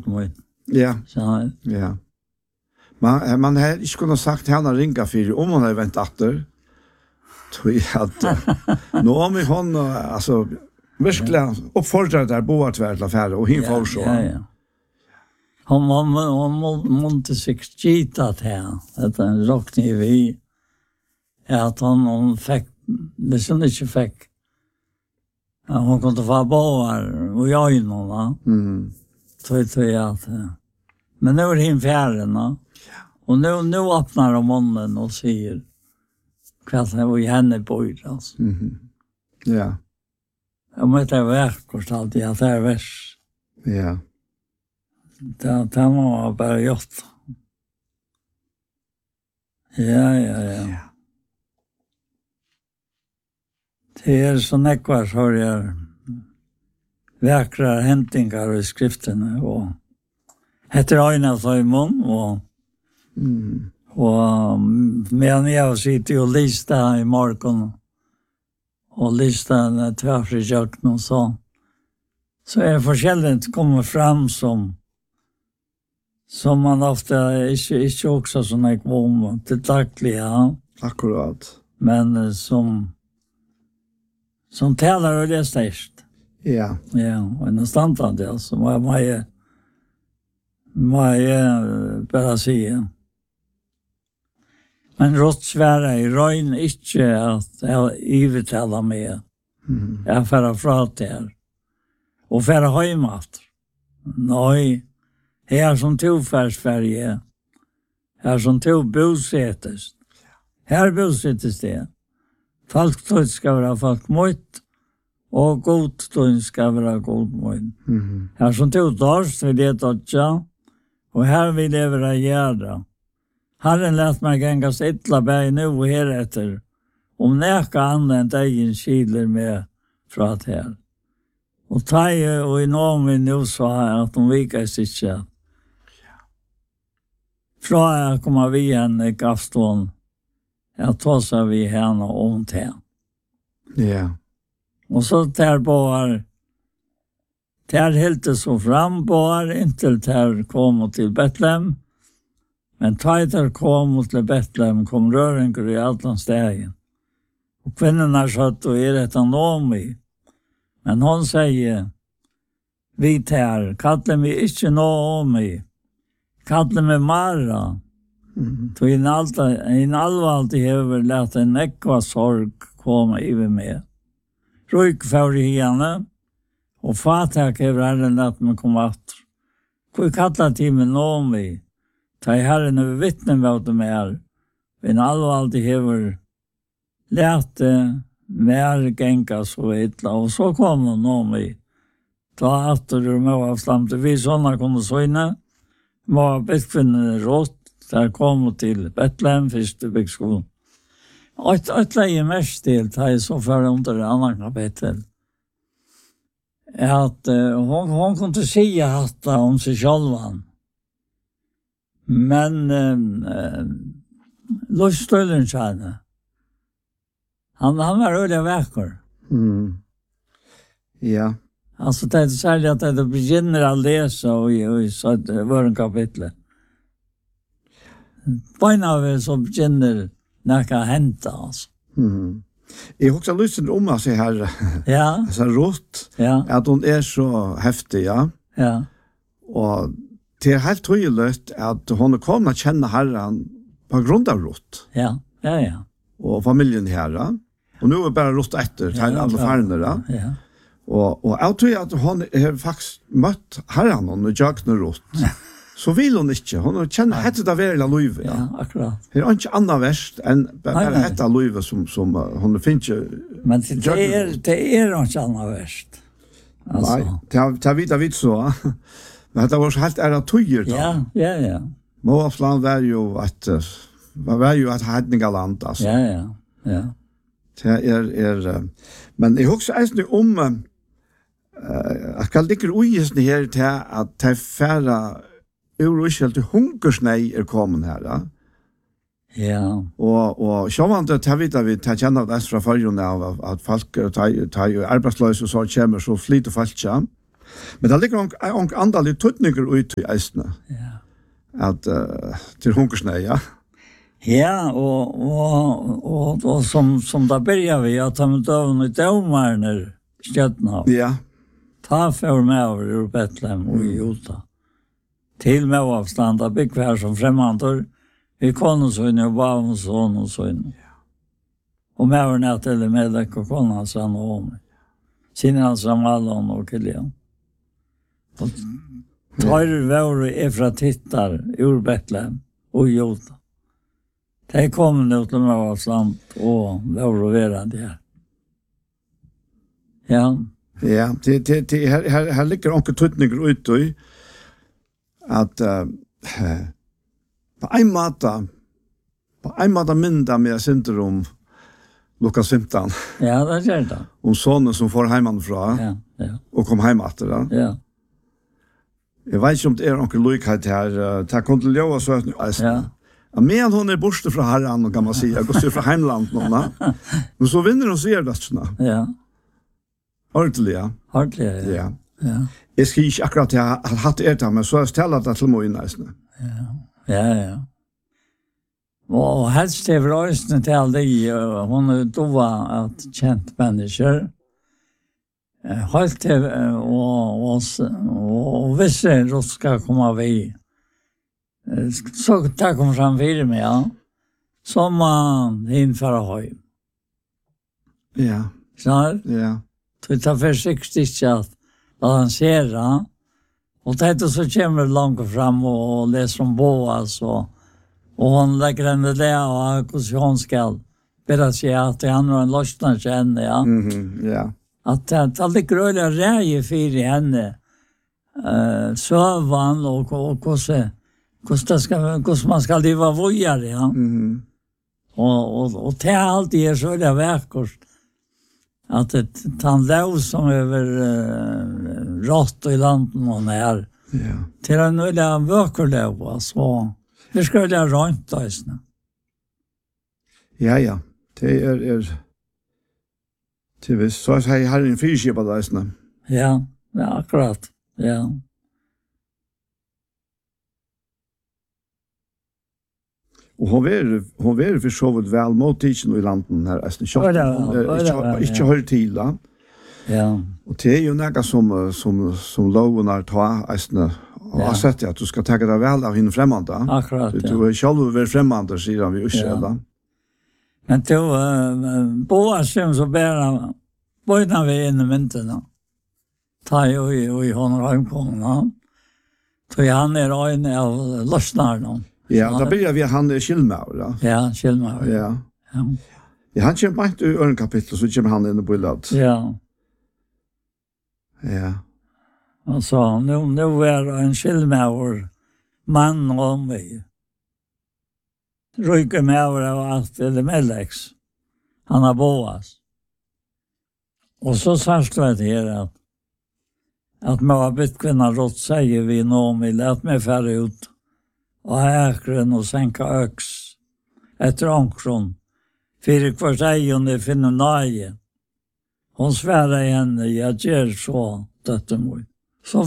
mig. Ja. Så Ja. Man har ikke kunnet sagt henne ringa for om hun har vent atter. Tror jeg at nå om hon altså virkelig oppfordret der boer til affære og hin får så. Ja. Hon måtte sikkert gita til henne. At han råkne vi. At hon fikk, hvis hun ikke fikk, hon kunde få boer og jeg noen. Tror jeg at... Men nu är hin fjärden, och nu öppnar de munnen och säger vad det var i henne bor, alltså. Ja. Jag möter verkligt alltid att det är vers. Ja. Det var bara gjort. Ja. Det är så nekvar så jag verkliga hämtingar i skriften och heter Aina Simon och men jag sitter och listar i marken och listar tvärfrijökn och så är forskjelligt kommer fram som man ofta inte också såna ekvom till dagliga. Akkurat. Men som talar och det störst. Ja. Ja, och nästan det alltså må jeg bare si. Men rått svære i røgn ikke at jeg ivertaler med. Jeg færre fra til. Og færre høymat. Nei, her som to færsferie. Her som to bosettes. Her bosettes det. Folk skal være folk mot, og god skal være god mot. Her som to dårst vil det dødja, og her vil jeg være gjerne. Herren lät mig gängas ytla berg nu och här efter. Om näka använt egen kiler med från här. Och Taje och i Naomi nu sa att de vikar sig inte. Från jag kommer vi henne i Gavstånd. Jag tossar vi henne om det. Ja. Och så där bara där helt så fram bara inte där kom till Betlehem. Men Taiter kom till Betlehem kom röringar i allan stegen. Och kvinnorna satt och detta Naomi. Men hon säger vi tar, kallar mig inte Naomi. Kallar mig Mara. Så in allvarligt över lät en ekva sorg komma över mig. Röjk för henne. Och fatak över Herren lät mig komma åter. Hvor kallar till mig Naomi. Ta i Herren över vittnen vad de är. En allvarligt hever läte mer gänga så illa. Och så kom de Naomi. Ta åter ur Moabsland. Vi sådana kunde söjna. Moabkvinnor rått. Där kom till Betlehem första byggskolan. Ett läge mest till. Ta i så för under det andra kapitel. Att hon kunde säga att om sig själva. Men Lustölden kände. Han var öliga veckor. Ja. Alltså det är särskilt att det begynner att läsa och så att det var en kapitel. Beina så begynner näka hända alltså. Jag har också lyssnat om att se här. Ja. Alltså rått. Ja. Att hon är så häftig, ja. Ja. Och det är helt tydligt att hon kommer att känna Herren på grund av rått. Ja. Och familjen här. Och nu är bara rått efter till alla farnerna. Ja. Och jag tror att hon har faktiskt mött Herren och jag nu rått. Så vill hon inte. Hon känner hette det värla liv. Ja, akkurat. Det är inte annat värst än bara hette liv som hon finns ju. Men det är inte annat värst. Alltså. Det vet så. Men det var så helt ära tøyer då. Ja. Moabsland var ju ett hedningaland alltså. Ja. Det är men jag också om jag kan ligga ojäsn här till att ta färra Euroskjelt hungersnei kommen här. Ja. Och så var det tar vi tar känna det från förrjun av att folk tar ju arbetslösa och så kommer så flyter folk. Men det ligger en andalig tøtninger ut i eisene. Ja. At til hunkersnei, ja. Ja, og som da börjar vi att ta med døven i døvmarner stjøttene. Ja. Ta for med over ur Betlehem og i Jota. Til med avstand av bygg her som fremmandor. Vi konusøyne og bavnsån og søyne. Og med over nett eller medlek og konans han og om. Sine hans Ramallon og Kilian. Og tar våre fra tittar ur Betlehem og i Jota. De kom nu til med avstand og våre verande her. Ja. Ja, her ligger onke tøtninger ut i at på en måte mynda med syndrom Lukas 15. Ja, det gjør det. Om sonen som får heimanfra og kom heim etter det. Ja. Jeg vet ikke om det onke lykhet her. Det kom til å så Ja. Men hon borste fra herren, kan man si. Jeg går fra heimland nå. Men så vinner hun sier det sånn. Ja. Ordentlig, ja. Ordentlig, ja. Ja. Jeg skal ikke akkurat ha hatt det, men så har jeg ställt det til meg innan. Ja. Og helst er røysene til alle de, hun dova at kjent mennesker. Helt til, og hvis det skal komme vi, så det kommer fram fire med, ja. Så man innfører høy. Ja. Sånn? Ja. Så det er forsiktig ikke at balansere. Og det så kommer det langt fram og leser om Boas og hon lägger henne det och hur hon ska bära sig att det handlar en lösning till henne, ja. Ja. Att det ligger öliga räger för henne. Sövan och hur man ska leva vojare, ja. Och det är alltid så öliga verkor. Att han lov som över rått i landen och när. Ja. Till en öliga verkor alltså. Det skulle jag rönt då. Ja. Det är till visst. Så har jag en fyrskip av det. Ja, akkurat. Ja. Och hon är för så väl mottagande i landen här. Inte hör till då. Ja. Och det är ju något som loven har tagit och har sett att du ska ta det väl av henne främmande. Akkurat, ja. Du är själv väl främmande, säger vi Israel. Men då Boas som så bära bojna vi in i mynten. Ta ju i honom hemkomna. Så han är en av lossnarna. Ja, då börjar vi han Skilmauer. Ja, Skilmauer. Ja. Ja, han kommer inte i örnkapitel så kommer han in i bildet. Ja. Ja. Alltså, nu är en Skilmauer man om vi. Ryker med av allt eller Mellex. Han har Boas. Och så sagt det här att man har bytt kvinna rått säger vi Naomi, lät mig färre ut och äkren och sänka öx efter ankron. Fyra kvart ejon finner nöje. Hon svärar henne, jag ger så dötten mot. Så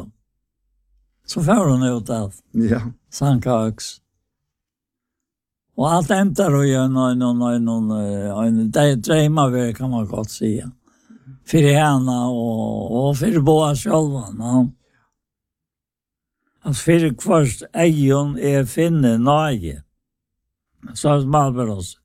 får hon ut allt. Ja. Sänka öx. Och allt ämtar och gör en drömma kan man gott säga. För henne och för båda själva. Ja. Att för först ejon finne nöje. Så är Malberos.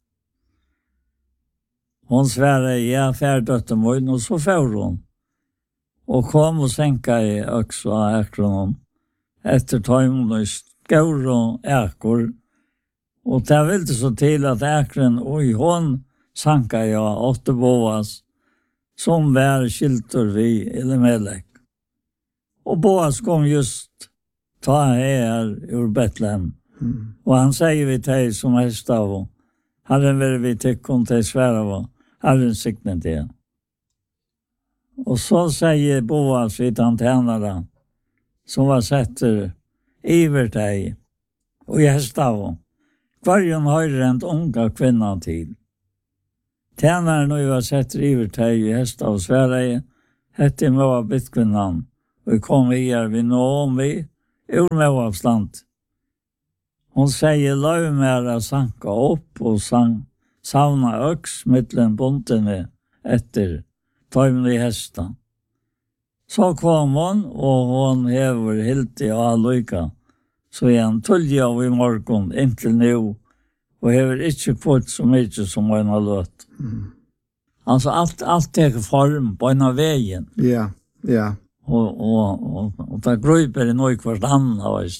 Hon svärar ja färdötten var och så får hon. Och kom och sänka i öxa och äkron. Efter tajmon och skor och äkor. Och det var inte så till att äkren hon sanka jag åtta Boas. Som var skilter vi eller Melek. Och Boas kom just ta här ur Betlehem. Och han säger vi till som helst av. Herren vill vi tycka till svära av. Herren sikten till. Och så säger Boas vid han tjänare som var sätter iver dig och gäst av. Vargen har rent unga kvinnan till. Tjänaren nu var sätter iver dig i häst av Sverige hette mig var bittkvinnan vi kom här vid Naomi ur Moabsland. Hon säger löv med att sanka upp och savna öks mittlen bontene efter tajmlig hästan. Så kom hon och hon hever helt i allyka. Så är han tullja av i morgon intill nu och hever inte fått så mycket som en har löt. Alltså allt tar form på en av vägen. Ja, ja. Och det gruper i något kvart annan.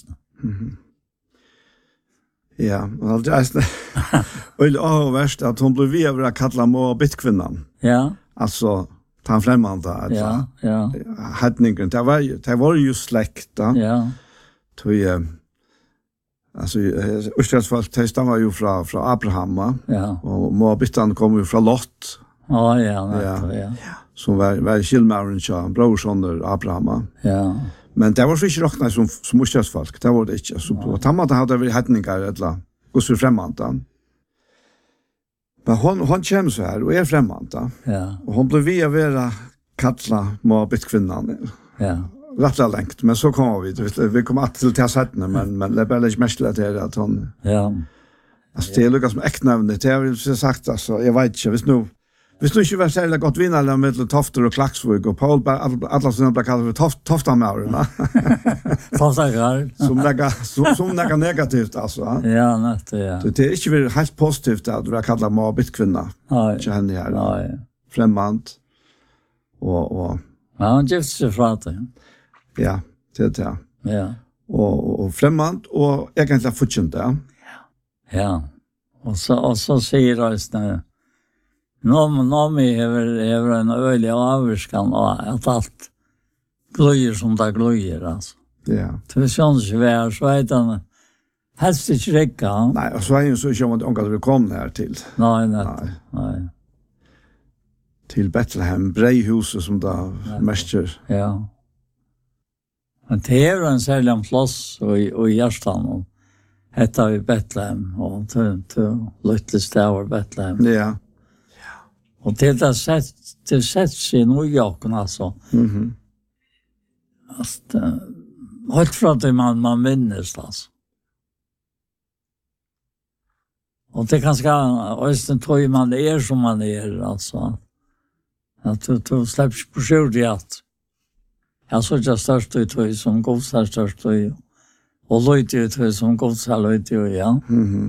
Ja, och det är värst att hon blev över att kalla Moabitkvinnan. Ja. Alltså, ta främmande. Ja, ja. Hedningen, det var ju släkt. Ja. Alltså, Israelsfolk, det stammar ju från Abraham. Ja. Och Moabittan kom ju från Lot. Ja. Som var skillmären till brorsoner Abraham. Ja. Men det var så inte räknat som Israelsfolk, det var det inte. Så på tammata hade vi hedningar eller hos vi främmande. Men hon kommer så här och är främmande. Ja. Och hon blev via vara kalla Moabitkvinnan. Ja. Rätt längt, men så kommer vi kommer att till sättene, men det är bara lite mest till att hon... Ja. Alltså det är lukas som äktnävnet, det har vi sagt, alltså, jag vet inte, hvis nu ikke var særlig godt vinnere med Tofter og Klaksvig, og Paul alla som ble kallet for Toftamauren. Toftagar. Som nekka negativt, altså. Ja, nettopp, ja. Det er ikke vært helt positivt at du har kallet Moabit-kvinna. Nei. Ikke henne her. Nei. Fremmant. Og... Ja, han gifte seg fra det. Ja, det er det. Ja. Og fremmant, og egentlig fortjente. Ja. Og så sier Øystein, Naomi hever en øyelig avvurskan og at alt gløyer som det gløyer, altså. Ja. Det kjønner ikke vær, så vet han helst ikke rekka. Nei, og så er jo så ikke om at vi kom her til. Nei. Til Bethlehem, Breihuset som da mestjer. Ja. Men det er en særlig plass og i Gjerstand, heter vi Bethlehem, og til Lytle Stavar Bethlehem. Ja. Och det sätts sig nog jaken alltså. Alltså, helt för att man minns alltså. Och det kanske östen tror man är som man är alltså. Att du släpps på skjordiat. Jag så just störst ut som godsar störst och lojt ut som godsar lojt ut, ja.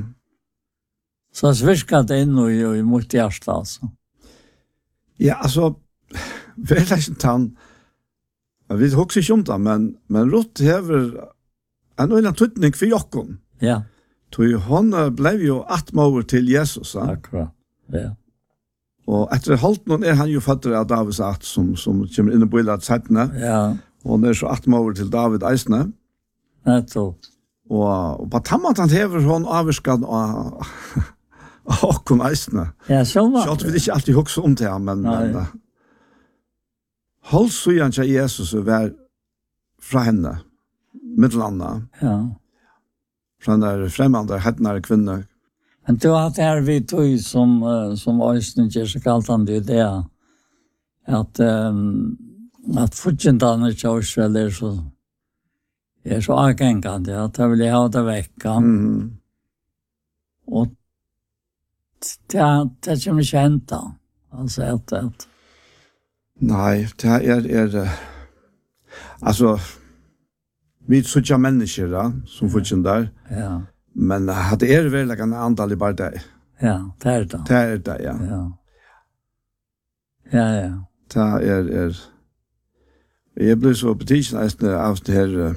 Så sviskar det in i mot hjärsta alltså. Ja, alltså, verkligen vi huxar inte om det, men Ruth hever en öjlig tutning för Jakob. Ja. Hon blev ju atmover till Jesus. Akkurat, ja. Och efter halt någon han ju fattare av David sagt som kommer in i bildet sättna. Ja. Och när så atmover till David eisne. Nettopp. Och på tamman hever hon avskan och kom eisne. Ja, så var. Så att vi inte alltid huxar om det, men håll så igen till Jesus och var från henne, mittelanda. Ja. Från där främmande hettnare kvinnor. Men du har det här vi tog som Øystein så kallt han det att fortjäntarna till Israel är så avgängande att jag vill ha det vecka. Och det kommer inte hända. Alltså att. Nej, det är alltså vi sådana människor som fortjäntar. Ja. Men det är väl en antal i bara det. Ja, det är det. Det är det, ja. Ja. Det är jag blir så betydelsefullt av det här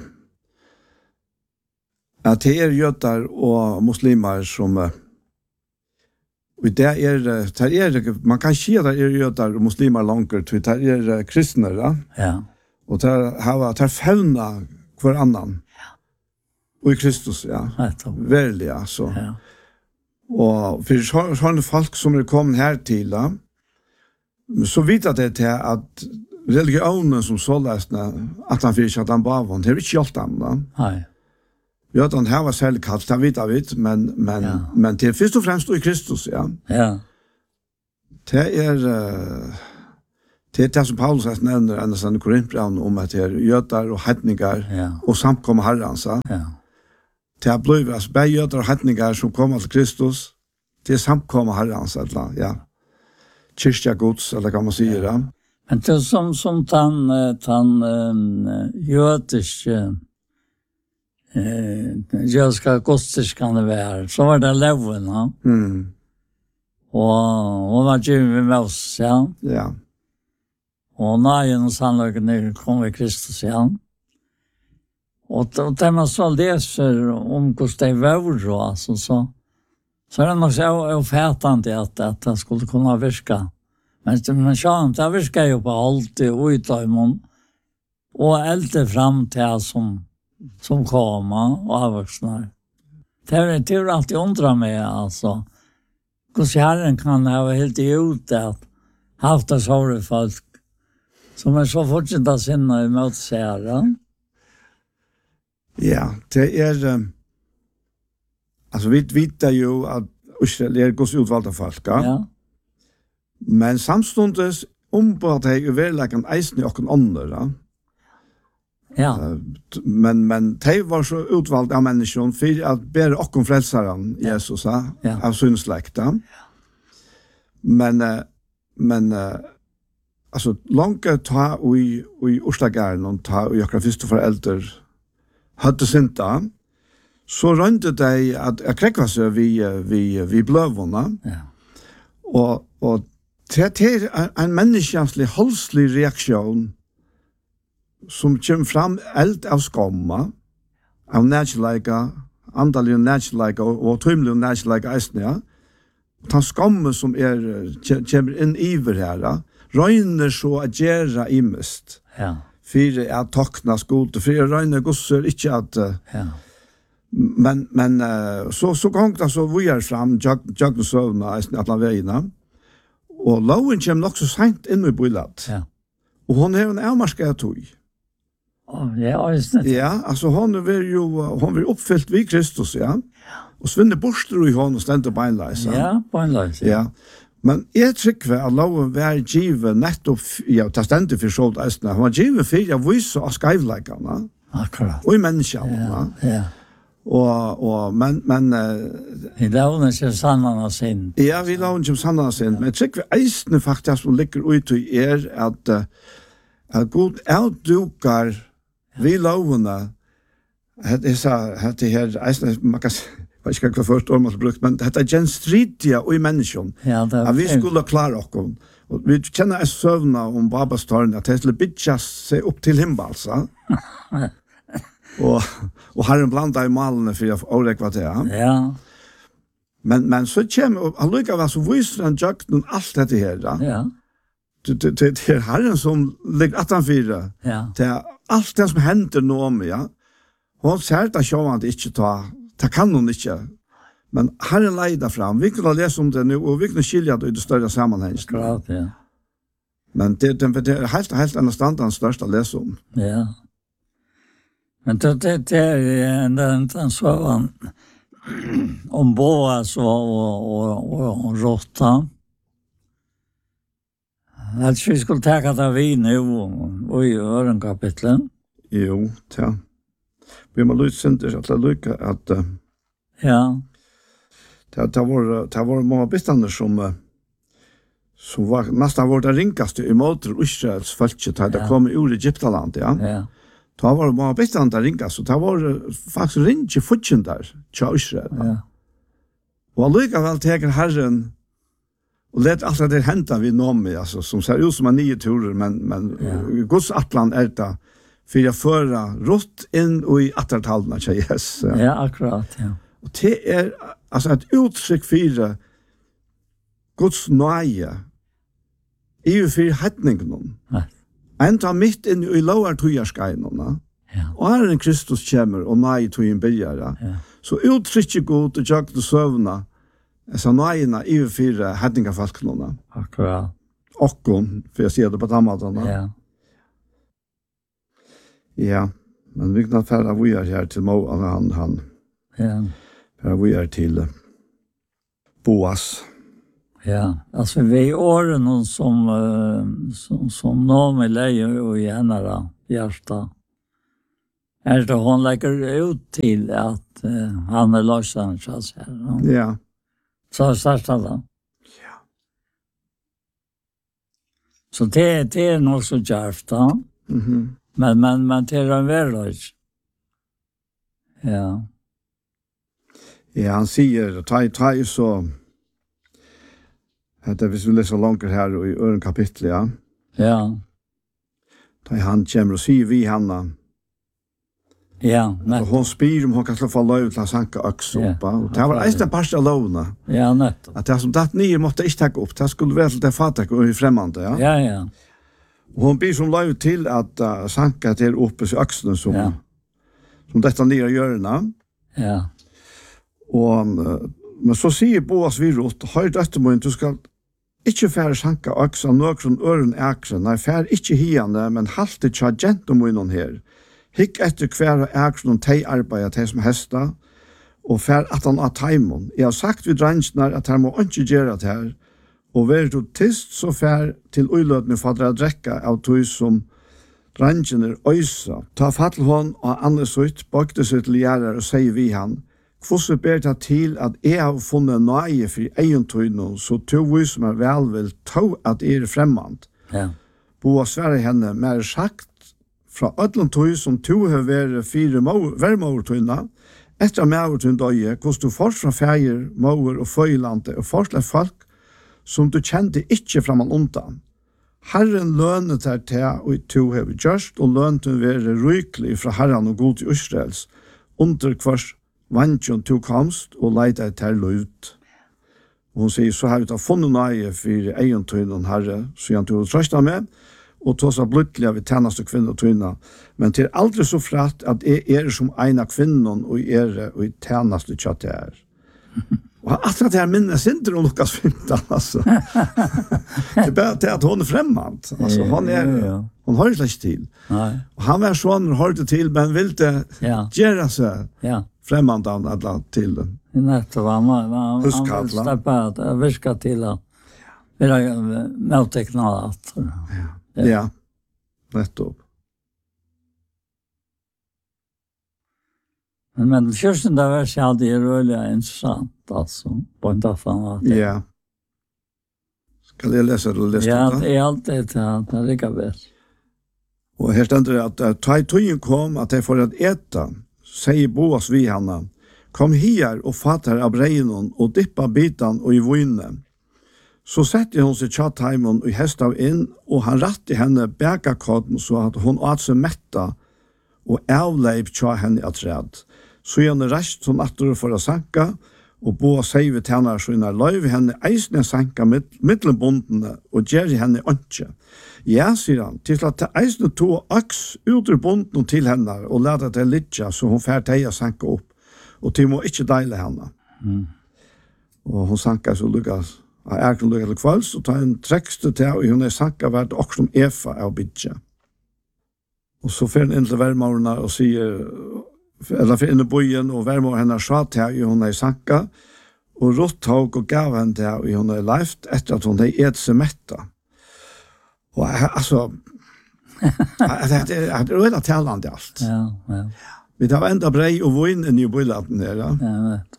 att det är judar och muslimer som och det är man kan se att det är judar och muslimer långt till det är kristna, ja. Och det har fällna för annan. Och i Kristus, ja. Verkligen, alltså. Ja. Och för sådana folk som är kommit här till, så vet jag det att religionen som så läsna, att han fick att han bara var, det är inte hjälpt dem. Nej. Ja, den här var särskilt kallt, det vet jag vet, men det är först och främst i Kristus, ja. Ja. Det Det som Paulus har nämner ända sedan i Korintbrevn om att det är jötar och hedningar och samkomma Herrans. Ja. Det har blivit alltså bara jötar och hedningar som kommer till Kristus. Det är samkomma Herrans. Ja. Kyrkja Guds, eller kan man säga det. Men det är som han jötiske jødiska godstiskene var, så var det loven, ja. Og hun var givet med oss, ja. Ja. Og nøyen og sannløkken kom ved Kristus, ja. Og det man så leser om hvordan det var, altså, så er det nok så fætende at det skulle kunne virke. Men det virker jo på alltid utøymon, og eldre frem til som kommer og avvuxnar. Det är alltid undra mig, alltså. Hur Herren kan ha helt ut att haft det så folk som så fortsätta sinna emot sig. Ja, det är alltså vi vet ju att Israel är Guds utvalda folk, ja. Men samstundes på att det är verkligen eisen och andra. Ja. Men de var så utvald av människan för att bära och frälsaren Jesus av sin släkt. Men alltså långt ta i Oslagaren och ta och jag första föräldrar hade synta så rönte det att kräkva sig vi blövorna. Ja. Och det är en människanslig hållslig reaktion som kommer fram eld av skamma, av nærkjeleika, andelig nærkjeleika og tøymelig nærkjeleika eisne, ja. Den skamme som kommer inn iver her, røyner så at gjøre imest. Ja. For at takna skole, for jeg røyner gosser ikke at... Ja. Men så gong det så vi fram, jagn søvna eisne at la veiene, og loven kommer nok så sent inn i bøylet. Ja. Og hun er en avmarsket tog. Ja, alltså hon var uppfyllt vid Kristus, ja. Och svinner borster i hon och ständer beinleis. Ja, beinleis. Ja. Men jag tycker att loven var givet nettopp, ja, ta stendig för sålt eisne. Han var givet för jag visste av skajvleikarna. Akkurat. Och i människan. Ja. Men vi lovade inte sannarna sin. Ja, vi lovade inte sannarna sin. Men jag tycker eisne faktiskt som ligger ut i att Gud outdukar vi lovene, det her, man kan jeg vet ikke hva først ord man har brukt, men det er genstridia og i menneskjen. Ja, det at vi skulle klare oss. Og vi kjenner en søvna om Babas tårn, at det skulle bytja seg opp til himmelsa. og Herren blanda i malene for å årekva det. Ja. Men så kommer, han lykker vel så viser han jøkken alt dette her. Ja. Det är Herren som ligger attanfyra. Ja. Det är allt det som händer nu om, ja. Hon säger att han inte ta. Det kan hon inte. Men Herren leider fram. Vi kan läsa om det nu och vi kan skilja det i det större sammanhanget. Klart, ja. Men det är helt annan standard största läsa om. Ja. Men det är en sådan om Boas och Råtta. Att vi skulle ta det vi nu och i öronkapitlen. Jo, ja. Vi må lytte sinter at det lykke at ja. Det var många bestander som var nästan var det ringaste i mot Israels folket det kom ur Egyptaland, ja. Ja. Det var många bestander ringast, och det var faktiskt ringe futchen där till Israel. Ja. Och likaväl teker Herren och let allt det hända vid Nomi, alltså som ser ut som en nio turer, men Guds atland är det för att föra rått in och i attartalna till Jesus. Ja, akkurat, ja. Och det är alltså ett uttryck för Guds nöje i för hedningen. Ja. Ända mitt in i lovar tujarskainen. Ja. Och här en Kristus kommer och nöje tujen börjar. Ja. Så uttrycker Gud och jag och sövna så nöjena i för hedningafolkena. Akkurat. Och för jag ser det på dammatarna. Ja. Ja, men vi kan färra vi är här till Mo, han. Ja. Färra vi är till Boas. Ja, alltså vi är åren som Naomi lejer och gärna hjärta. Det hon lägger ut till att han är lösaren så att säga. Ja. Så startar det. Ja. Så det är nog så djärvt då. Mhm. Men det är en verklighet. Ja. Ja, han säger ta så det vi skulle läsa långt här i ören kapitel, ja. Ja. Da han kommer og sier vi Hanna. Ja, Og hun spyr om hun kan slå få lov til å sanke øks opp. Og det var eist en parst av lovene. Ja, nettopp. At det som datt nye måtte ikke takke opp. Det skulle være til det fatak og i fremmande, ja. Ja, ja. Og hun byr som lov til at sanke til oppe i øksene som dette nye hjørne. Ja. Og, men så sier Boas Virot, høy døttemåen, du skal ikke færre sanke øks av noen øren ekse. Nei, færre ikke hiende, men halte tja gentomånen her. Hikk etter hver og ekse noen tei arbeid til som hesta, og færre at han av taimon. Jeg har sagt vid drangene at her må ikke gjøre det her, og være du tist så færre til uiløtene for å drekke av tog som drangene øysa. Ta fattel hånd og Anders ut, bakte seg til gjerrer og sier vi han, hvordan ber det til at jeg har funnet nøye for egentøyene, så tog vi som vel vil ta at jeg fremmant. Ja. Boa sverre henne mer sagt fra ødlen tøy som tog har vært fire vermåvertøyene, etter mevertøyene døye, hvordan du først fra feir, måver og føylande, og først folk som du kjente ikke framan undan. Herren lønnet her til, og tog har vi gjørst, og lønnet hun være rykelig fra Herren og god til Israels, under hvers vantjon to komst og leida til løyt. Og hun sier, så har vi da funnet nøye for egentøynen herre, så han tog trøsta med, og tog seg bluttelig av tjeneste kvinner og tøyna. Men til aldri så fratt at jeg som en av kvinnen og og tjeneste kjøtt jeg er. Og at det her minnes ikke om Lukas 15, altså. Det er bare til at hun er fremmant. Altså, hun har ikke til. Nej. Og han var sånn, har det til, men vil det gjøre seg fremmant av alle til den. Nettopp, han vil steppe at det virker til at vi har møtteknet alt. Ja, nettopp. Men försten där var så det roliga intressant alltså på en dag fan. Ja. Skal jeg lese det liste? Ja, det är alltid det lika bäst. Og her stender det at tøyen kom at jeg får at eta, sier Boas vi henne, kom her og fatter av breinen og dippa bitan og i vøyne. Så sette hun seg tjattheimen og hestav inn, og han ratte henne bækakotten så at hun åt seg metta og avleip tja henne at red. Så gjerne rest som atter for å sanka, og Boas sier vi til henne så innan løyve henne eisne sanka middelbundene og gjør henne ønske. Ja, sier han, til at eisne to aks ut ur bunden til henne og lade det litja så hun fær teia sanka opp, og til må ikke deile henne. Og hun sanka så lukkas, jeg kan lukke til kvalls, og ta en trekste til, og hun sanka vært også om Efa av bidja. Og så fer han inn til vermårene og sier, eller for inn i bøyen, og vermårene henne sa til, og hun sanka, og rått tog og gav henne til, og hun leift etter at hun et seg metta. Og altså, det er veldig talende alt. Ja. Vi tar enda brei og vøyn inn i bøylaten her, ja. Ja, vet.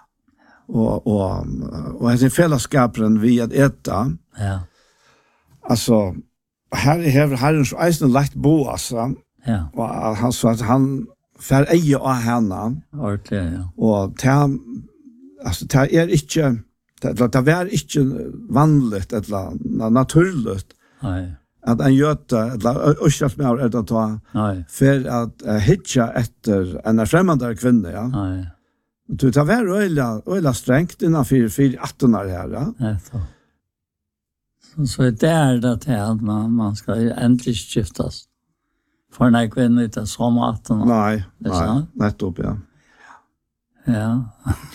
Og det er fellesskaperen vi at eta. Ja. Altså, her er Herren så eisen lagt Boas, Ja. og han sa at han fer eie av henne, Ordentlig, ja. og det er ikke, det var ikke vanligt, eller naturligt, Nej. at en gjøte, eller østjælsmær er det ta, Nej. for at hitja etter en fremmandere kvinne, ja. Nej. Du tar vær øyla strengt innan 4-18 her, ja. Nettopp. Så det är det till att man ska äntligen skiftas. För när kvinnor inte är som 18. Nei, Det er sant? nettopp, ja. Ja.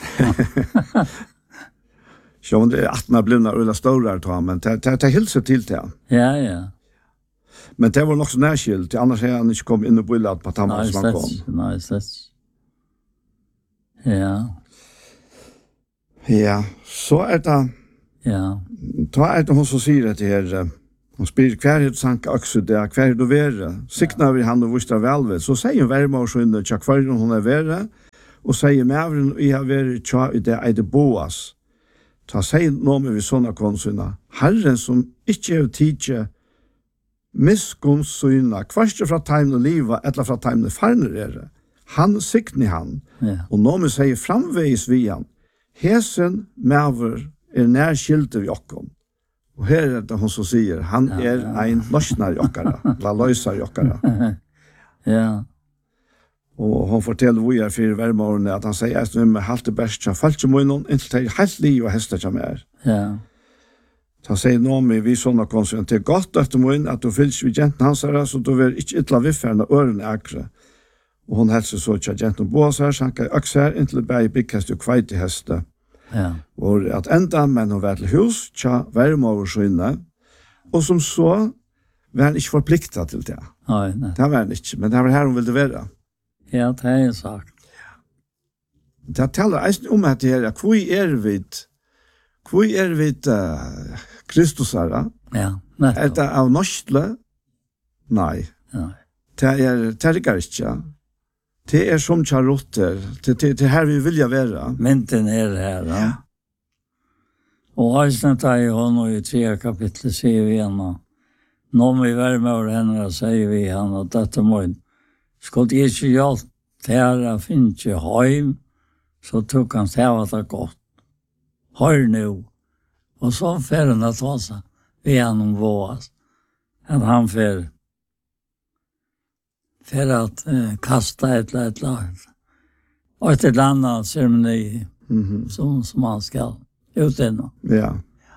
Så om det er 18 blivna øyla større ta, men det hilser til det. Ja. Men det var nok så nærskilt, annars er han ikke kommet inn og byllet på tammen som han kom. Nej, slett. Ja. Ja, så er det Ja. Ta det hon så sier det her, hon spyr hver er sanka aksu det, hver er du være, sikna vi han og vustra velvet, så sier verma og skjønne tja hver hun er være, og sier mævren og jeg har vært tja i det eide boas. Ta sier noe med vi sånne konsyna, Herren som ikke er tidje miskunnssyna, kvarste fra teimen og liva, etla fra teimen og farner han sikni han, og noe med sier framveis vi han, hesen mæver nærskilte vi okkon. Og her er det hun som sier, han en løsner jokkara, la løser jokkara. Ja. Og hun forteller hvor jeg fyrir vermårene, at han sier, jeg er med halte best, jeg falt ikke munnen, inntil det helt liv og hester som er. Ja. Han sier noe med vi sånne konsumen, det er godt etter munnen, at du fylls vi jenten hans her, så du vil ikke ytla vifferne ørene akre. Og hun helser så ikke jenten bås her, så han kan økse her, inntil det bare byggest og kveit i heste. Ja. Og at enda menn hun var til hus, tja vermårene, og som så var han ikke forpliktet til det. Nei. Det var han ikke, men det var her hun ville være. Ja, det har jeg sagt. Det taler eisen om at det her, hvor er vi Kristus her? Ja, Er det av norstle? Nei. Nei. Det er ikke. Det er som kjarotter. Det er her vi vilja være. Mynten er her, ja. Og Øystein tar i hånd og i 3 kapitlet sier vi henne, nå må vi være med over henne, sier vi henne, at dette må skulle jeg ikke gjøre til å finne ikke heim, så tok han til at det godt. Hør nå. Og så fer han at også, vi han om vås, at han fer att kasta ett lag. Och ett annat ceremoni som man ska utinna. Ja.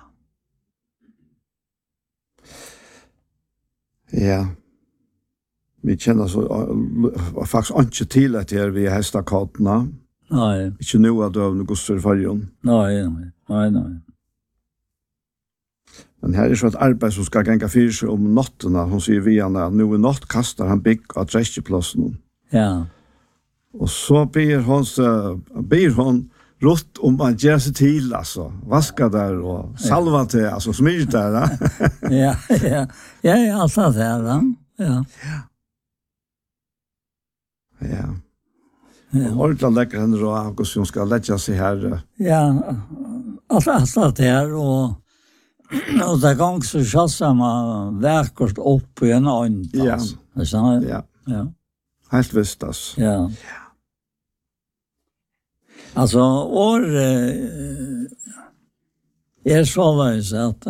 Ja. Vi känner så faktiskt inte till att vi är hästakatterna. Nej. Inte nu att du har gått för färgen. Nej. Men her er så et arbeid som skal ganga fyrir seg om nottene. Hun sier vi henne, nå i natt kastar han bygg av treskeplassen. Ja. Og så ber hon rått om å gjøre seg til, altså. Vaska der og salva til, altså smyr der. Ja, alt det der, ja. Ja. Og ordentlig lekker henne og August, hun skal letja seg her. Ja, alt det der, og det gang så kjasser man verkert opp i en ånd. Ja. Ja. Helt visst, altså. Ja. Altså, år så løs at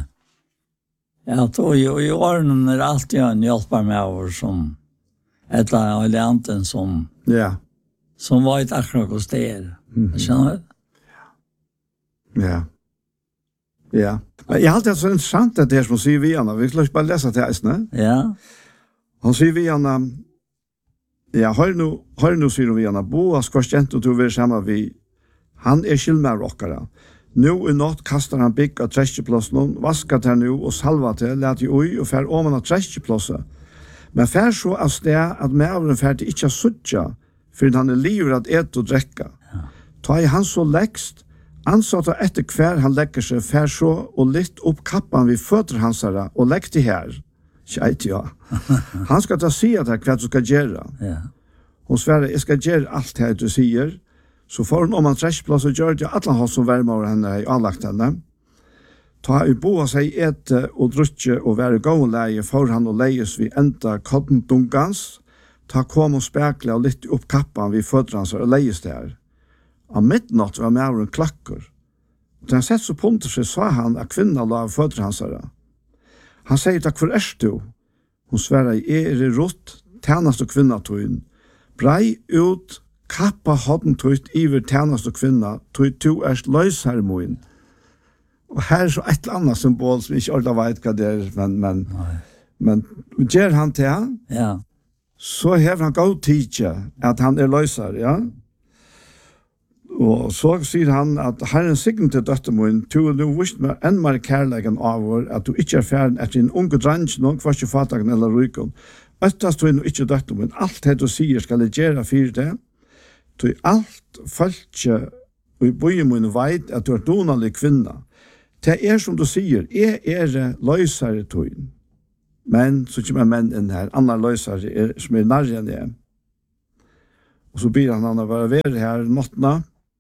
i årene er alltid en hjelper med over som et allianten som var et akkurat hos der. Skjønner du? Ja. Ja. Jeg har alltid så interessant at det som sier vi henne. Vi skal bare lese til eisene. Ja. Han sier vi henne, hør nå, sier vi henne, Boas kvarskjent og du vil sammen vi, han skylmer rockere. Nå i natt kastar han bygg av treskeplassen, vasket her nå og salva til, let i ui og fer om han av treskeplassen. Men fer så av sted at medveren fer til ikke suttja, for han livet at et og drekka. Ta i han så lekst, ansatt etter hver han legger seg fer så og litt opp kappan vi føtter hans herre og legg til her. Kjeit, ja. Han skal ta si at hva du skal gjøre. Ja. Hun sverre, jeg skal gjøre alt det du sier. Så får hun om han treskeplass og gjør det alle han som vermer over henne i anlagt henne. Ta i boa seg ete og drutje og være gåleie for han og leies vi enda koddendungans. Ta kom og spekle og litt opp kappan vi føtter hans og leies det her. Av midnatt var med en klakker. Da han sett så punter seg, sa han at kvinna la av føtter hans herre. Han sier, takk for du. Hun sverre, jeg rått, tjernast og kvinna tøyen. Brei ut, kappa hodden tøyt iver tjernast og kvinna, tøyt to løys her moen. Og her så et eller annet symbol som ikke alle vet hva det men gjør han til han, så hever han god tidje at han løyser, ja. Og så sier han at Herren signer til døttermoen, du har vist meg enn mer kærlegen av år, at du ikke ferdig etter en unge drenge, noen kvar ikke fatagen eller ryken. Øttast du er ikke døttermoen. Alt det du sier skal jeg gjøre for det. Du alt følger og i bøyemoen vet at du er donalig kvinne. Det som du sier, løysare tøyen. Men så kommer menn inn her, andre løysare som nærmere enn det. Og så blir han å være ved her nåttene.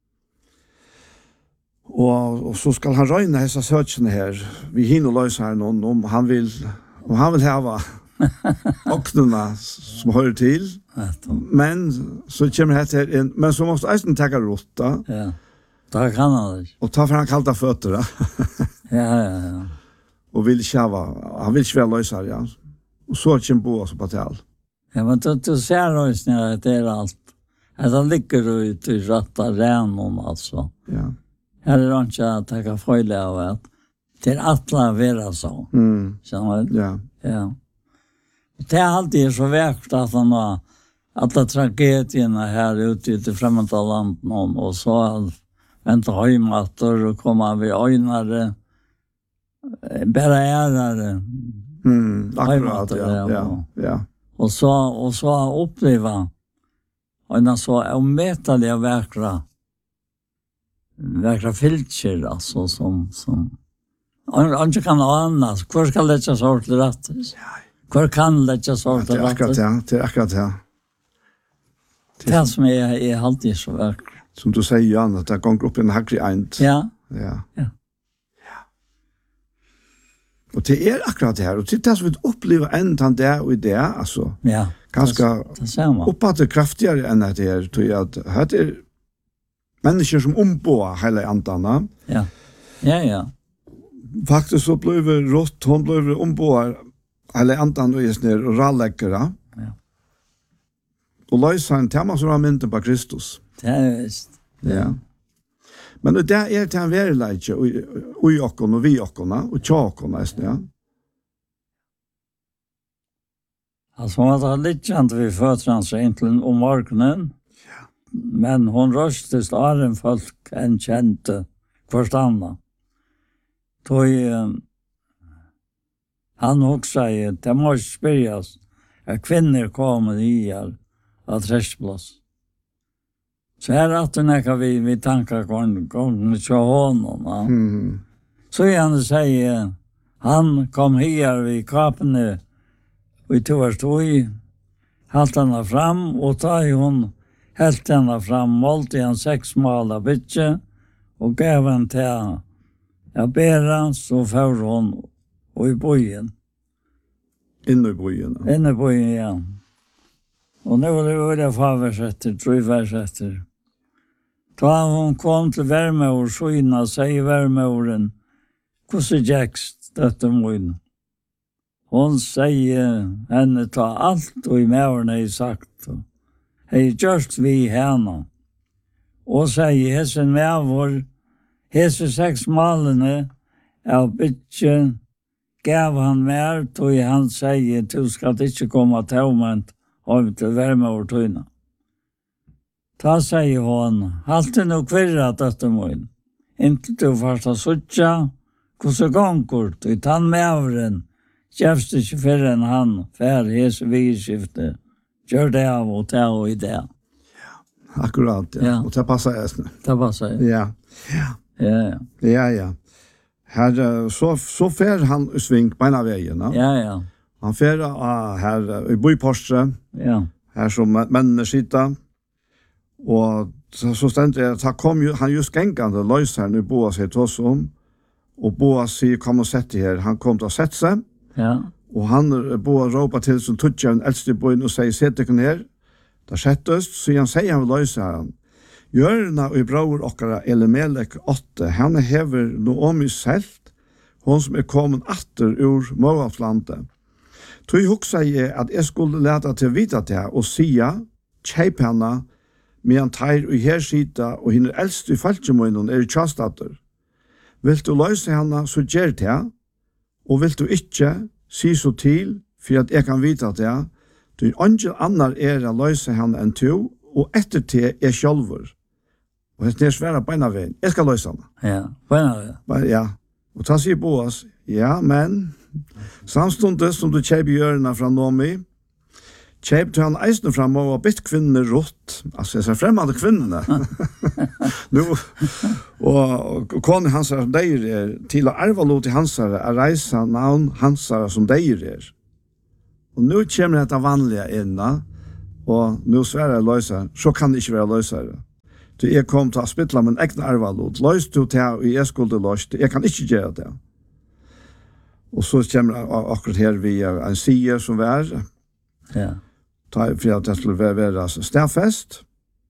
Og så skal han røyne disse søkene her. Vi hinner løysare noen om han vil hava åknene som hører til. Men så kommer det her inn, men så måste eisen ta rotta. Ja. Da kan han det. Og ta for han kalta føtter. Ja. Og han vil ikke være løsere, ja. Og så kommer Boas på tal. Ja, men du ser løsene at det alt. Det ligger ut i røtta renon, altså. Ja. Her ikke at jeg kan føle av at det alle være så. Skjønner du? Ja. Det alltid så värt att han har alla tragedierna här ute i det främmande landet och så vänta hemmatter och komma vid ögnare bara ärare. Akkurat, ja. Och så uppleva och så omätliga verkra filter alltså som inte kan annars. Hur ska det så sort rätt? Hur kan det så sort rätt? Det är akkurat det. Det som är alltid så verkligt. Som du säger, Jan, att det går upp en hacklig eint. Ja. Och det är akkurat det här. Och det är som vi upplever ändan där och i det, alltså. Ja. Ganska uppåt kraftigare än det är. Tror jag att det är människor som ombår hela andarna. Ja. Faktiskt så blev rått, hon blev ombår hela andan och just ner och ralläggare. Ja. Och lösa en tema som har mynten på Kristus. Det är visst. Ja. Men det är det en verklighet och i okkon och vi okkorna och tjåkorna nästan, ja. Alltså hon var lite inte vid föttrans egentligen om morgonen. Ja. Men hon röstes en folk en kände förstanna. Då han också säger, det måste spyrjas att kvinnor kommer i av träskplats. Så här att vi tankar gång till honom. Så han säger, han kom här vid kapene och i torsdag halt henne fram och ta hon helt henne fram målte han 6 mål bitche och gav henne till jag bära så för hon och i bojen. Inne i bojen. Inne i bojen, ja. Och nu var det farversätter, 3 versätter. Då hon kom till värme och skyna, säger värmeorden, hur jäkst detta mun? Hon säger henne ta allt och i mävarna är sagt. Hej just vi henne. Och säger hessen mävar, hesse 6 målene av bitchen gav han mer, tog han säger du ska inte komma tomment av till värme och tyna. Ta säger hon, halt det nog kvirrat detta mun. Inte du första suttja, hur gångkort i tandmävren, käfst inte förrän han fär hese vigskifte. Gör det av och ta och i det. Akkurat, ja. Och det passar jag. Det passar jag. Ja. Här så fär han sving på ena vägen, ja. Ja. Han fär här i Boiporstre. Ja. Här som männen sitter. Och så ständer det att han just gängande löser nu Boas här hos om. Och Boas säger kom och sätt här. Han kom till att sätta sig. Ja. Och Boas ropar till som tuttar en äldste boen och säger sätt dig ner. Där sättas så han säger han löser han. Jörna och bror okkara Elimelek 8, han hever Noomi selt, hon som kommen atter ur Moabslandet. Tog hugsa jeg at jeg skulle leta til vita det og sia, kjeip henne, medan teir og her sida og henne eldste i falskemøynen i tjastater. Vil du løse henne, så gjør det, og vil du ikke si så til, for at jeg kan vita det, du ikke annar å løse henne enn to, og etter til sjølver. Og det er svære beina veien. Jeg skal løse henne. Ja, beina veien. Ja. Og ta sier Boas, ja, men samstundes som du kjeip hjørna fra Noomi, kjeip du han eisne fram og bytt kvinner rått. Altså, jeg ser fremmede kvinnerne. Og kone hansara som deir til å arva lot i hansara reisa navn hansara som deir Og nu kommer dette vanlige inn, og nu svære løser, så kan det ikke være løsere. Så jeg kom til å spytla min egen arva lot. Løs du til, og jeg skulle løst, jeg kan ikke gjøre det. Og så kommer akkurat her via en side som var, for at det skulle være stedfest.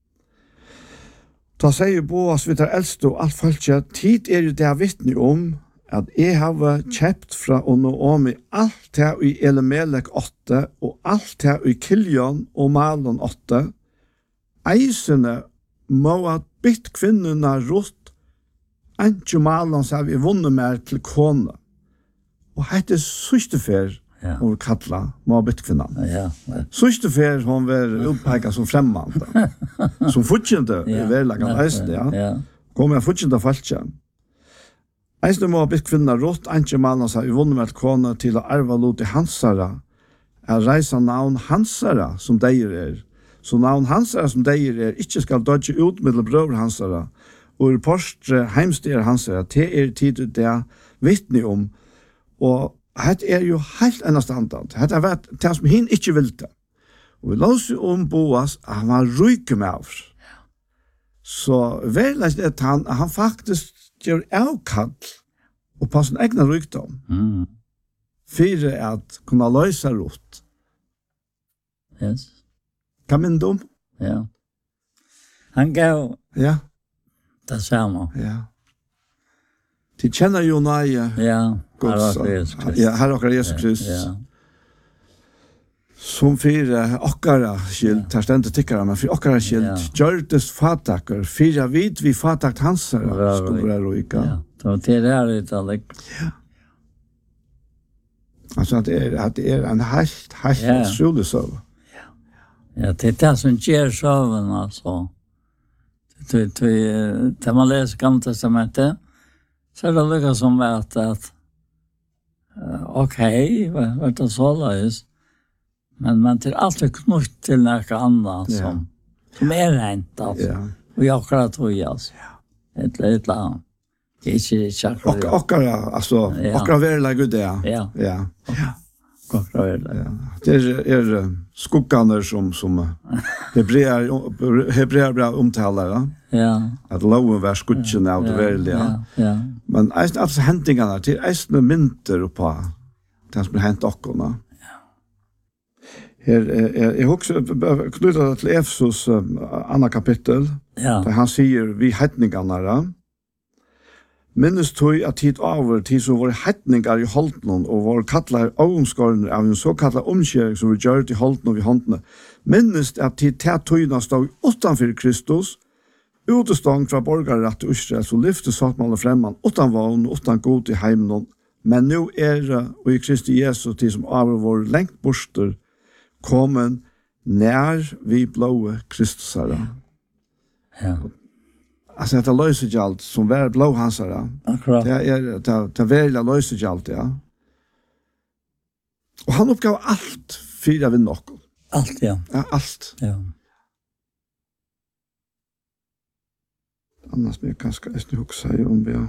Da sier Boas vi tar eldste og alt folket, tid jo det vittne om at jeg har kjøpt fra og Naomi alt her i Elimelek 8 og alt her i Kiljon og Malon 8. Eisene må ha bytt kvinnerne rått, ikke Malon så har vi vunnet mer til kone. Og hette søstefer hun kattla må ha bytt kvinnerne. Søstefer hun var utpeket som fremmant, som fortjente i verlagen eisene, kom jeg fortjente falskjent. Eisne må ha bytt kvinner rått, ikke mannen seg i vunnet med kone til å arva lot i hansara, reisa navn hansara som deir Så navn hansara som deir ikke skal dodge ut med brøver hansara, og post heimstyr hansara, til tid det vittne om, og det jo helt enastandant. Det vært det som hin ikke vilte. Og vi låser om Boas, at han var ryke med av. Så verleis at han faktisk gjør avkall og på sin egna rykdom for at kunne løse rått. Yes. Hva minner du om? Ja. Han gav det samme. Ja. De kjenner jo nøye. Ja, Herre okkar Jesus Krist. Ja. Som for okkara skyld, tar stendet tykkere, men for okkara skyld, gjørtes fatakker, for vi fatakt hansere, skulle være røyka. Ja, så til det er det alle. Ja. Altså, at det en helt utrolig søv. Ja, det er det som gjør søven, altså. Til man leser Gamle Testamentet, så er det lykket som at ok, hva det så løs, men til alt knutt til noe annet som rent, altså. Og jeg akkurat tror jeg, altså. Et eller annet. Ikke akkurat. Akkurat verleg ut det, ja. Akkurat verleg. Det skuggene som hebreer bra omtaler, at loven var skudgen av det verlige. Men altså hentingene til eisne mynter på det som hent okkurna. Jeg husker knyttet til Efesos andre kapittel, der han sier vi hetningene minnes tog at tid over tid som våre hetninger i holdene og våre kattler avomskårene av en såkallet omkjøring som vi gjør til holdene og i håndene. Minnes at tid til togene stod utenfor Kristus, utestånd fra borgerrett til Israel, så lyfte sattmålet fremman, utan vogn, utan god i heimen. Men nå det, og i Kristi Jesus, tid som av vår lengt borster, kommen nær vi blåe Kristusere. Ja. Altså, det løser ikke alt som er blå hansere. Akkurat. Det veldig løser ikke alt, ja. Og han oppgav alt for å vinne noe. Alt, ja. Ja, alt. Ja. Annars blir jeg ganske huske seg om vi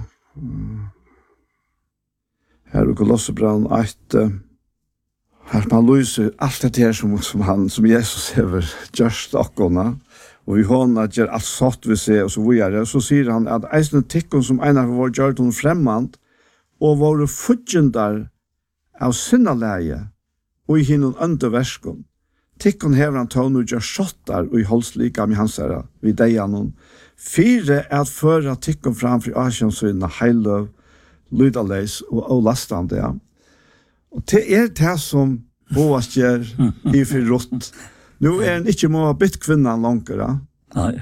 her og Kolossebrand 8 her man løser alt det her som Jesus har gjort akkurna og vi hånda gjør alt sånt vi ser og så videre så sier han at eisne tikkun som en av vår gjør hun fremmant og våre futjendar av sinnaleie og i hinnon underverskon tikkun hever han tån og gjør sjottar og i holdslika med hans herre vi deianon fire at føra tikkun framfor asjonsynna heiløv lydaleis og lastande ja. Og det det som Boas gjør i for rått. Nå han ikke må ha bytt kvinnan langere. Nei.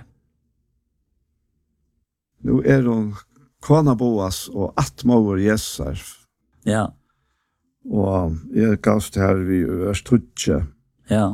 Nå hun kona Boas og atmåver Jesar. Ja. Og jeg gavst her vi Ørstutje. Ja.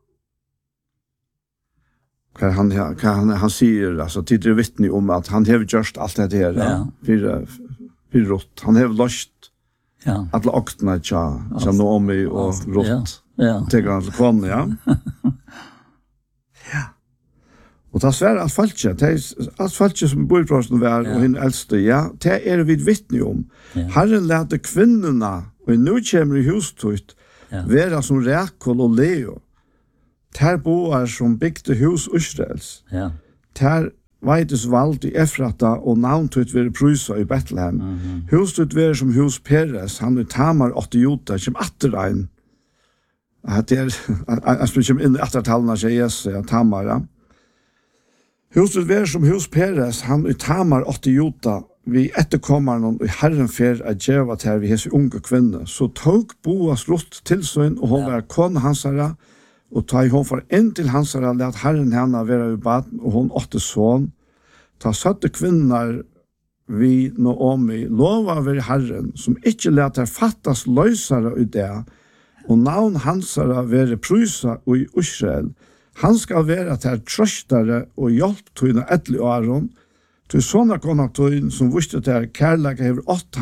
Han sier, altså, tidligere vittne om at han har gjort alt det her. Ja. For rått. Han har løst alla oktna tja Naomi og Ruth. Ja. Tegar han til kvann, ja. Ja. Og det svære alt falske som bor i prosten var, og henne eldste, ja, det vi vittne om. Herren lærte kvinnerne, og nå kommer i hustøyt, være som Rekol og Leo. Ter boar som bygde hus Israels. Ter veides valgt i Efrata, og navntøyt være prysa i Bethlehem. Hustøyt være som hus Peres, han Tamar 8 Jota, som atterregn. Jeg spiller inn i attertallene til Jesus, Tamara. Huset var som hus Peres, han Tamar 8 Jota, vi etterkommer noen i Herren fer at djeva til vi hese unge kvinne. Så tog Boas Ruth til sønn, og hun var kone hansara, og ta hon for inn til hansara, let Herren henne være i baden, og hun 8 son. Ta søtte kvinner vi Naomi, lova over Herren, som ikke let her fattas løsere i det, og navn hansara være prysa i Israel. Han skal være til trøstere og hjelp til en etter åren, til sånne konaktoren som visste til kærlighet hever 8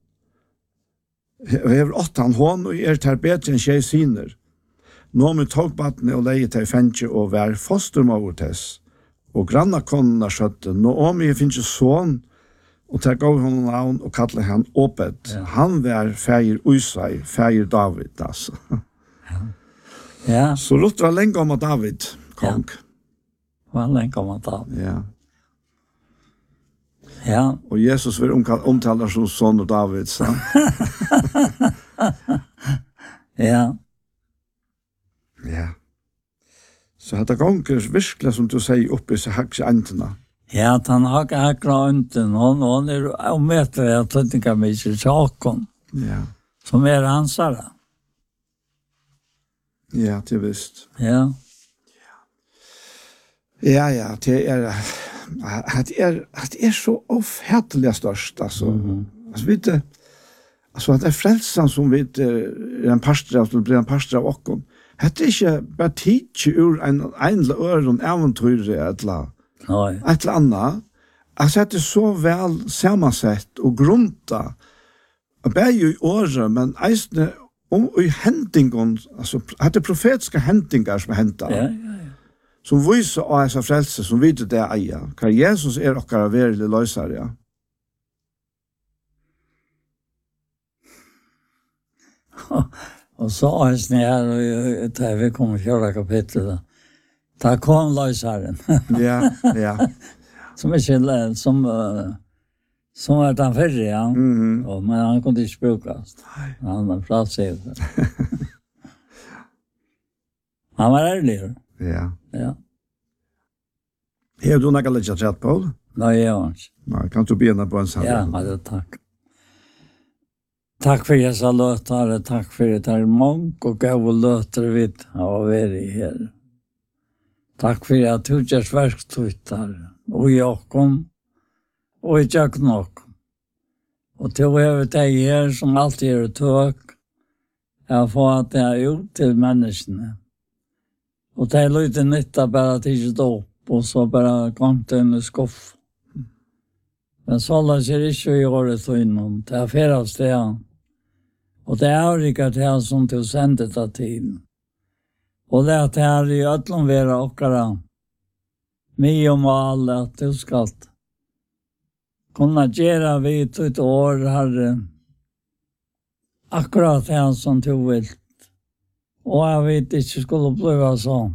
han hånd og til bedre enn tjej siner. Nå med togbattene og leie til fengje og vær fostermåvertess, og granna konene skjøtte, nå om jeg finnes sånn, og til gav hun navn og kalle han Obed. Han var feir Usai, feir David, altså. Ja. Så Ruth var lenge om David, kong. Var lenge om David. Ja. Ja. Og Jesus vil omtale som son og David, så. Ja. Ja. Så dette gonger virkelig, som du sier, oppe i seg hakse antena. Ja, han har hakra anten, hon omvetter jeg tøtninga mykje tjåkon, som hansara. Ja, det visst. Ja. Ja, det är så ofhärtligt störst alltså. Alltså vet du, alltså att det frälsan som vet en pastor att bli en pastor av okkom. Det är inte bara teach ur en öron äventyr eller nej. Ett annat. Alltså det är så väl sammansatt och grunta. Bara ju i året, men eisne i hendingen, alltså att det profetiska hendingar som händer. Ja. Som viser av disse frelse, som vet det eier. Hva Jesus okkara verilig løsere, ja. Og så er her, og vi kommer til å kjøre kapitlet, da kom løseren. Ja. Som ikke, som var den fyrre, ja. Men han kunne ikke brukes. Han var fra seg. Han var ærlig. Ja. Ja. Du noe litt rett på? Nei, jeg har ikke. Nei, kan du begynne på en sammen? Ja, det takk. Takk for jeg sa løtere, takk for det er mange og gav og løtere vidt av å være her. Takk for at du ikke verktøyt her, og i åkken, og i tjøkken åkken. Og til å heve deg her, som alltid er tøk, jeg får at det er ut til menneskene. Og det er litt nytta bare at ikke stå opp, og så bare kom til en skuff. Men så la seg ikke i året til innom, det er flere av stedene. Og det er ikke det som du sendte til tiden. Og det er i ødelen være okkara, mye om alle, at du skal kunne gjøre vidt ut år, Herre, akkurat det som du vil. Og jeg vet ikke skulle bli sånn.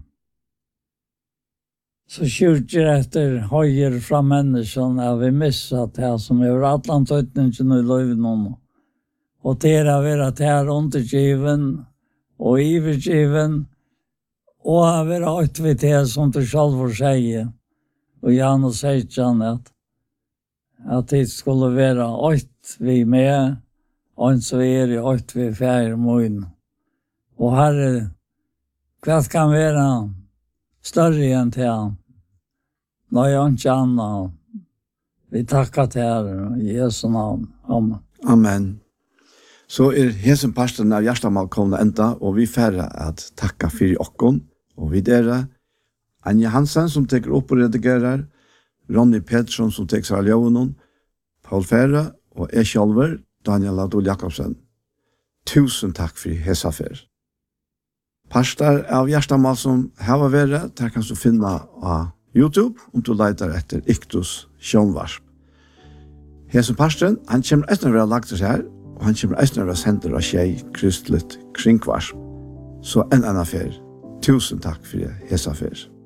Så skjorter etter høyer fra menneskene har vi misset det som er atlantøytningen i løyven nå. Og det har vært her undergiven og ivergiven og har vært høytvidt det som du selv får si. Og Janus sier at det skulle være høyt vi med og en så er det høyt vi fjerde måneden. Og Herre, hva kan være større enn til han? Nå er han ikke annet. Vi takker til Herre i Jesu navn. Amen. Amen. Så hesen pastoren av Gjerstamal kommet enda, og vi færre at takka for okkon, og vi dere, Anja Hansen som teker opp og redigerer, Ronny Pettersson som teker seg av Ljøvenen, Paul Fære, og jeg selv, Daniel Adol Jakobsen. Tusen takk for hesafer. Pastor av Gjerstamal som har vært, der kan du finne av YouTube du leiter etter Iktus Sjónvarp. Hesen parsten, han kommer eisne være lagt oss her, og han kommer eisne være sender av Skjei Kristelig Kringvarp. Så en annen fer. Tusen takk for hesa fer.